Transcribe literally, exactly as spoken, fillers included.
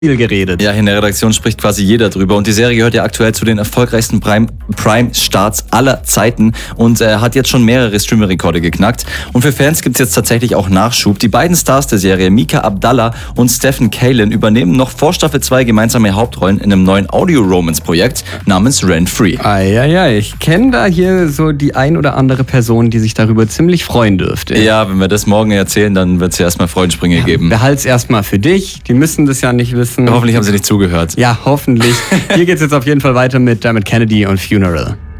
viel geredet. Ja, hier in der Redaktion spricht quasi jeder drüber und die Serie gehört ja aktuell zu den erfolgreichsten Prime- Prime-Starts aller Zeiten und äh, hat jetzt schon mehrere Streamer-Rekorde geknackt. Und für Fans gibt es jetzt tatsächlich auch Nachschub. Die beiden Stars der Serie, Mika Abdallah und Stephen Kalin, übernehmen noch vor Staffel zwei gemeinsame Hauptrollen in einem neuen Audio-Romance-Projekt namens Rent Free. Eieiei, ich kenne da hier so die ein oder andere Person, die sich darüber ziemlich freuen dürfte. Ja, wenn wir das morgen erzählen, dann wird es ja erstmal Freudensprünge ja, geben. Behalt's erstmal für dich, die müssen das ja nicht wissen. Hoffentlich haben sie nicht zugehört. Ja, hoffentlich. Hier geht's jetzt auf jeden Fall weiter mit Dermot Kennedy und Funeral.